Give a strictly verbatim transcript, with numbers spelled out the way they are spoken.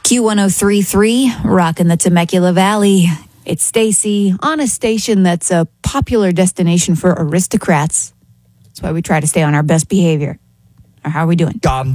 Q one oh three point three, rocking the Temecula Valley. It's Stacy on a station that's a popular destination for aristocrats. That's why we try to stay on our best behavior. Or how are we doing? Gone.